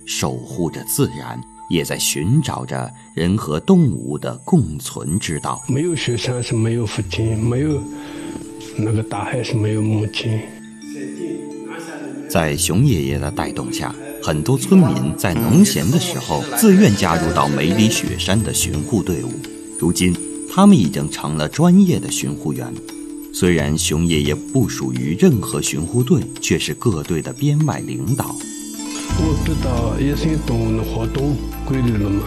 守护着自然，也在寻找着人和动物的共存之道。 没有雪山是没有父亲，没有那个大海是没有母亲。 在熊爷爷的带动下，很多村民在农闲的时候自愿加入到梅里雪山的巡护队伍。如今，他们已经成了专业的巡护员。虽然熊爷爷不属于任何巡护队，却是各队的编外领导。 我知道野生动物的活动规律了嘛。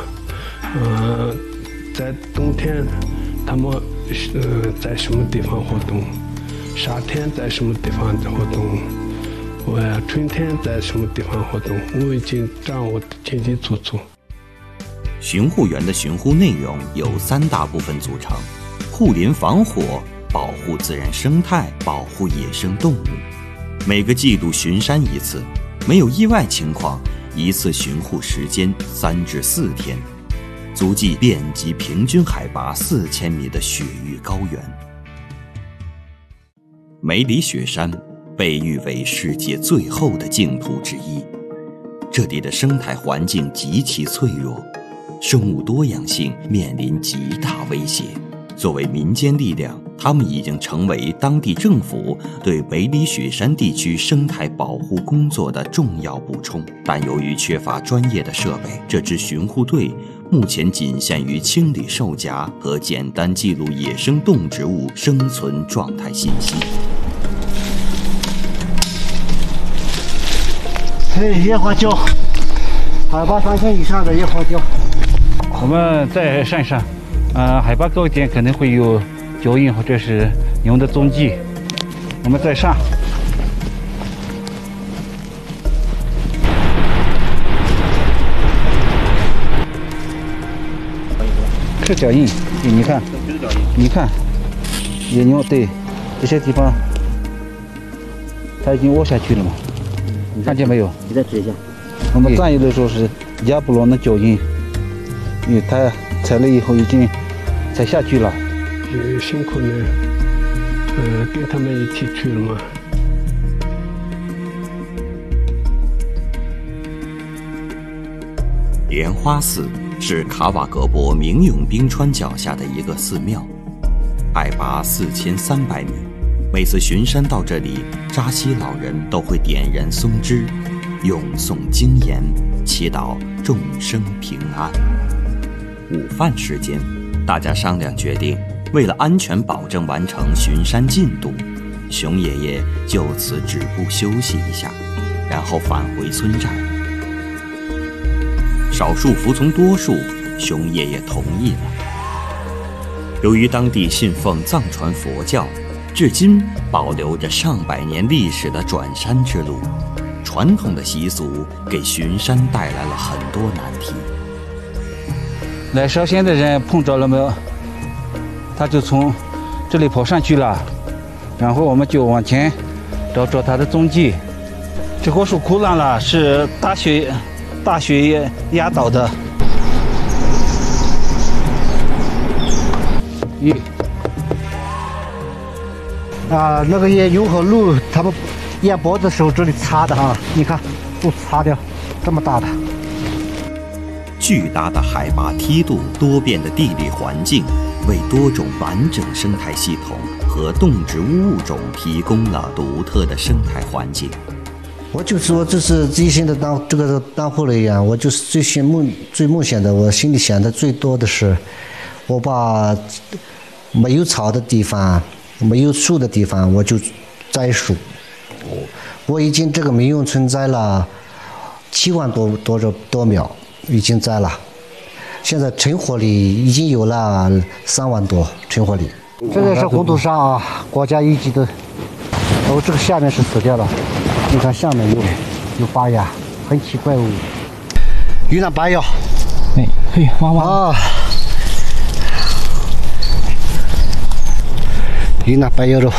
在冬天，他们在什么地方活动？夏天在什么地方活动？春天在什么地方活动？我已经掌握得清清楚楚。 巡护员的巡护内容由3大部分组成：护林防火、保护自然生态、保护野生动物。每个季度巡山一次，没有意外情况，一次巡护时间3至4天，足迹遍及平均海拔4000米的雪域高原。梅里雪山被誉为世界最厚的净土之一，这里的生态环境极其脆弱，生物多样性面临极大威胁。作为民间力量，他们已经成为当地政府对梅里雪山地区生态保护工作的重要补充。但由于缺乏专业的设备，这支巡护队目前仅限于清理兽夹和简单记录野生动植物生存状态信息。 野花椒，海拔3000以上的野花椒。 我们在山上，海拔高一点可能会有脚印或者是牛的踪迹。我们在上，是脚印，对，你看，你看，野牛，对，这些地方它已经窝下去了嘛。看见没有？ 你再指一下。 我们站有的时候是亚布罗的脚印，因为它踩了以后已经踩下去了。 辛苦呢，跟他们一起去了嘛。 莲花寺是卡瓦格博明永冰川脚下的一个寺庙，海拔4300米。每次巡山到这里，扎西老人都会点燃松枝，咏诵经言，祈祷众生平安。午饭时间，大家商量决定，为了安全保证完成巡山进度，熊爷爷就此止步休息一下，然后返回村寨。少数服从多数，熊爷爷同意了。由于当地信奉藏传佛教，至今保留着上百年历史的转山之路，传统的习俗给巡山带来了很多难题。 来烧仙的人碰着了没有？他就从这里跑上去了，然后我们就往前找他的踪迹。这棵树枯烂了，是大雪压倒的。 那个野牛和鹿，它们压脖子的时候这里擦的啊，你看都擦掉，这么大的。 巨大的海拔梯度、多变的地理环境，为多种完整生态系统和动植物物种提供了独特的生态环境。 我就说这是一心的当护人员，我就是最梦想的，我心里想的最多的是，我把没有草的地方、没有树的地方，我就栽树。我已经这个民用村栽了7万多苗，已经栽了。现在成活率已经有了3万多成活率。这个是红土沙啊，国家一级的。这个下面是死掉了，你看下面有发芽，很奇怪哦。云南白药， 嘿，哇哇。 云南白药肉。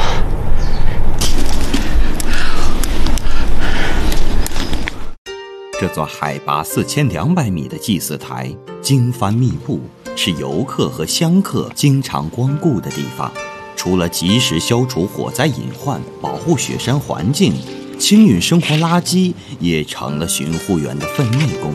这座海拔4200米的祭祀台经幡密布，是游客和香客经常光顾的地方。除了及时消除火灾隐患、保护雪山环境，清运生活垃圾也成了巡护员的分内工作。